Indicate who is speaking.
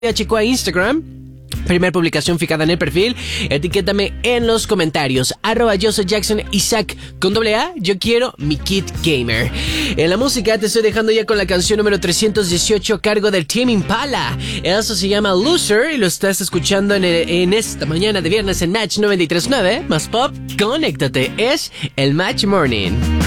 Speaker 1: chico a Instagram. Primer publicación fijada en el perfil. Etiquétame en los comentarios. @yo soy Jackson Isaac con ¡A! Yo quiero mi kit gamer. En la música te estoy dejando ya con la canción número 318 a cargo del Team Impala. Eso se llama Loser y lo estás escuchando en esta mañana de viernes en Match 93.9. Más pop, conéctate. Es el Match Morning.